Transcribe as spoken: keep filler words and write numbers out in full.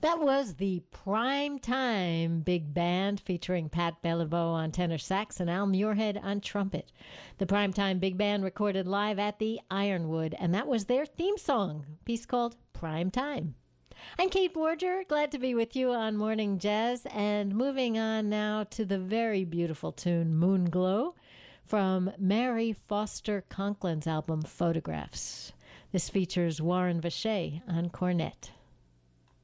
That was the Prime Time Big Band featuring Pat Beliveau on tenor sax and Al Muirhead on trumpet. The Prime Time Big Band recorded live at the Ironwood, and that was their theme song, a piece called Prime Time. I'm Kate Borger, glad to be with you on Morning Jazz, and moving on now to the very beautiful tune Moon Glow from Mary Foster Conklin's album Photographs. This features Warren Vacher on cornet.